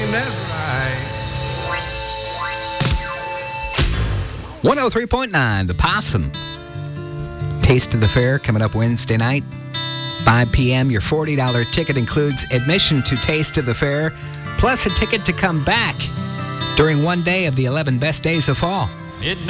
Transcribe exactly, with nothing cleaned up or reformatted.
that's right. one oh three point nine, The Possum. Taste of the Fair coming up Wednesday night, five p.m. Your forty dollars ticket includes admission to Taste of the Fair, plus a ticket to come back during one day of the eleven best days of fall. Midnight.